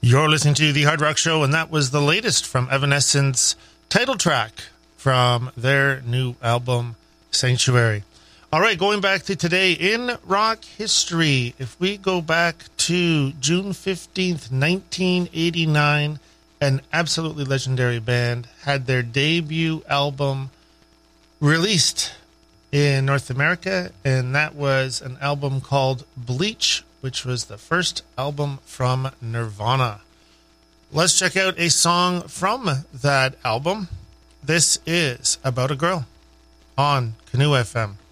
You're listening to The Hard Rock Show, and that was the latest from Evanescence title track from their new album, Sanctuary. All right, going back to today in rock history, if we go back to June 15th, 1989, an absolutely legendary band had their debut album released in North America, and that was an album called Bleach, which was the first album from Nirvana. Let's check out a song from that album. This is About a Girl on Canoe FM.